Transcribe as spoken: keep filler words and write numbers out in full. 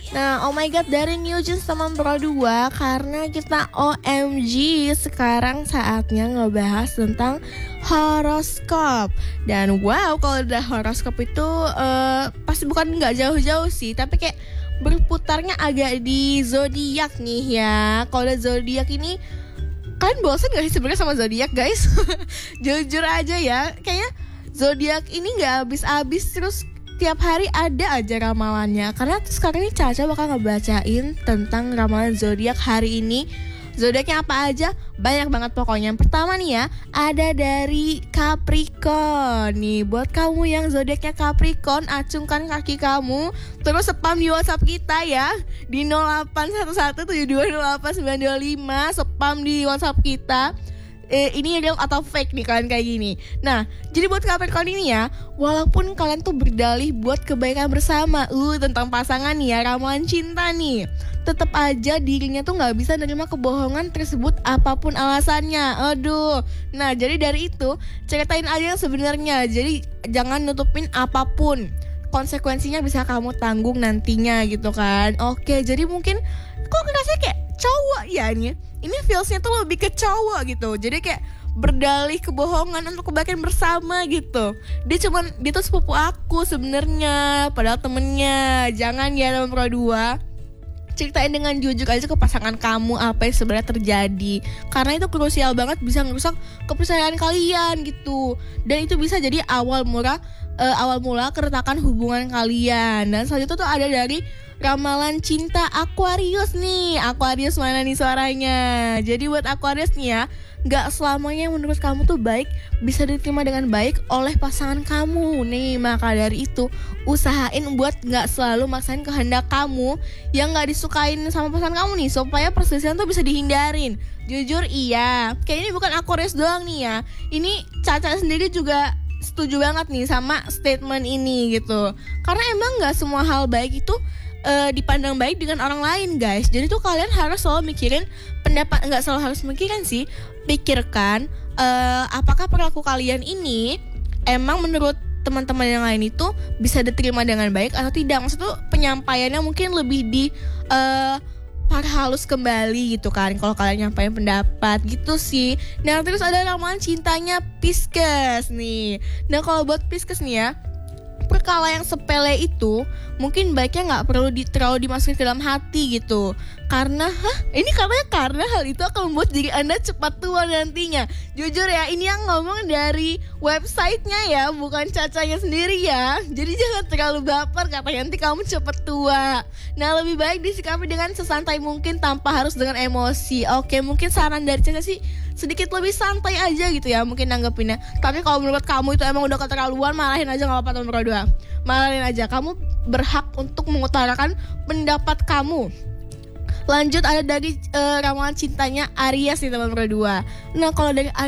Nah, oh my god, dari New Jeans teman Pro dua, karena kita O M G, sekarang saatnya ngebahas tentang horoskop. Dan wow, kalau udah horoskop itu uh, pasti bukan nggak jauh-jauh sih, tapi kayak berputarnya agak di zodiak nih ya. Kalau udah zodiak ini, kalian bosan gak sih sebenarnya sama zodiak, guys? Jujur aja ya, kayaknya zodiak ini nggak habis-habis, terus tiap hari ada aja ramalannya. Karena tuh sekarang ini Caca bakal ngebacain tentang ramalan zodiak hari ini. Zodiaknya apa aja? Banyak banget pokoknya. Yang pertama nih ya, ada dari Capricorn. Nih, buat kamu yang zodiaknya Capricorn, acungkan kaki kamu, terus spam di WhatsApp kita ya, di nol delapan satu satu tujuh dua nol delapan sembilan dua lima. Spam di WhatsApp kita. Eh, ini real atau fake nih kalian kayak gini. Nah, jadi buat Capricorn ini ya, walaupun kalian tuh berdalih buat kebaikan bersama, uh tentang pasangan nih ya, ramalan cinta nih, tetap aja dirinya tuh nggak bisa nerima kebohongan tersebut apapun alasannya. Aduh. Nah, jadi dari itu ceritain aja yang sebenarnya. Jadi jangan nutupin apapun. Konsekuensinya bisa kamu tanggung nantinya gitu kan. Oke, jadi mungkin kok ngerasa kayak cowok ya nih. Ini feelsnya tuh lebih ke cowok gitu. Jadi kayak berdalih kebohongan untuk kebaikan bersama gitu. Dia cuman, dia tuh sepupu aku sebenarnya, padahal temennya. Jangan ya teman Pro dua, ceritain dengan jujur aja ke pasangan kamu apa yang sebenarnya terjadi. Karena itu krusial banget, bisa ngerusak kepercayaan kalian gitu. Dan itu bisa jadi awal mula uh, awal mula keretakan hubungan kalian. Dan selanjutnya tuh ada dari ramalan cinta Aquarius nih. Aquarius mana nih suaranya? Jadi buat Aquarius nih ya, gak selamanya yang menurut kamu tuh baik bisa diterima dengan baik oleh pasangan kamu nih. Maka dari itu, usahain buat gak selalu maksain kehendak kamu yang gak disukain sama pasangan kamu nih, supaya perselisihan tuh bisa dihindarin. Jujur iya, kayak ini bukan Aquarius doang nih ya, ini Caca sendiri juga setuju banget nih sama statement ini gitu. Karena emang gak semua hal baik itu Uh, dipandang baik dengan orang lain, guys. Jadi tuh kalian harus selalu mikirin pendapat, nggak selalu harus mikirin sih, pikirkan uh, apakah perilaku kalian ini emang menurut teman-teman yang lain itu bisa diterima dengan baik atau tidak. Maksud tuh penyampaiannya mungkin lebih di uh, perhalus kembali gitu kan, kalau kalian nyampain pendapat gitu sih. Nah, terus ada ramalan cintanya Pisces nih. Nah, kalau buat Pisces nih ya, perkara yang sepele itu mungkin baiknya nggak perlu di, terlalu dimasukin ke dalam hati gitu. Karena, hah? Ini karena karena hal itu akan membuat diri Anda cepat tua nantinya. Jujur ya, ini yang ngomong dari websitenya ya, bukan Cacanya sendiri ya. Jadi jangan terlalu baper, katanya nanti kamu cepat tua. Nah, lebih baik disikapi dengan sesantai mungkin tanpa harus dengan emosi. Oke, mungkin saran dari Caca sih sedikit lebih santai aja gitu ya mungkin nanggepinnya. Tapi kalau menurut kamu itu emang udah keterlaluan, marahin aja, gak apa-apa teman Pro dua. Marahin aja, kamu berhak untuk mengutarakan pendapat kamu. Lanjut ada dari uh, ramalan cintanya Aries nih teman Pro dua. Nah, kalau dari